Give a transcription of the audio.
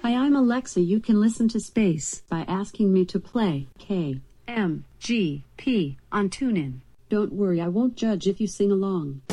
Hi, I'm Alexa. You can listen to Space by asking me to play KMGP on TuneIn. Don't worry, I won't judge if you sing along.